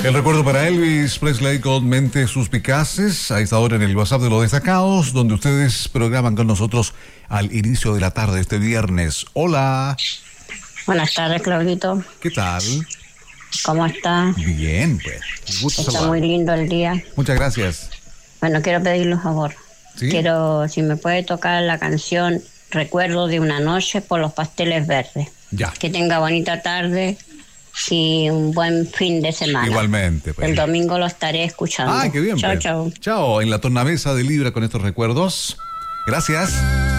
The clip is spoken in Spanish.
El recuerdo para Elvis Presley con Mentes Suspicaces, a esta hora en el WhatsApp de los destacados, donde ustedes programan con nosotros al inicio de la tarde este viernes. Hola. Buenas tardes, Claudito. ¿Qué tal? ¿Cómo está? Bien, pues. Un gusto Está saludar. muy lindo el día. Muchas gracias. Bueno, quiero pedirle un favor. ¿Sí? Quiero, si me puede tocar la canción Recuerdo de una noche por los pasteles verdes. Ya. Que tenga bonita tarde y un buen fin de semana. Igualmente, pues. El domingo lo estaré escuchando. Ah, qué bien. Chao, pues. chao. Chao, en la tornamesa de Libra con estos recuerdos. Gracias.